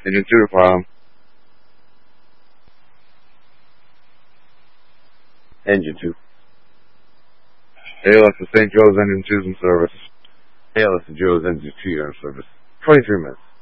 Engine 2 to farm. Engine 2. ALS to St. Joe's Engine 2's in service. ALS to Joe's Engine 2 in service. 23 minutes.